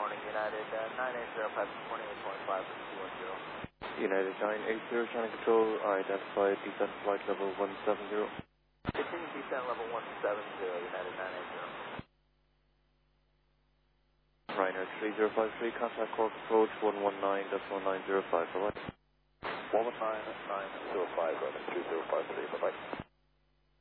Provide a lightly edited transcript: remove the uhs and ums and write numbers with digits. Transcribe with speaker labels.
Speaker 1: morning, United 980, 28.5 for 210.
Speaker 2: United 980, trying to control, identify descent flight level 170.
Speaker 1: Continue descent level 170, United 980.
Speaker 2: Ryanair 3053, contact Cork approach 119.1905, bye-bye.
Speaker 1: 119.905, 3053, bye-bye.